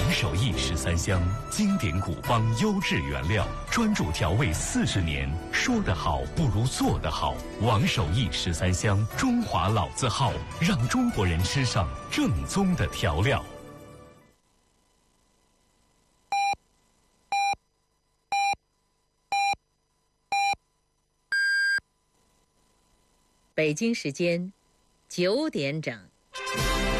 王守义13香，经典古方，优质原料，专注调味40年。说得好不如做得好。王守义13香，中华老字号，让中国人吃上正宗的调料。 北京时间9点整。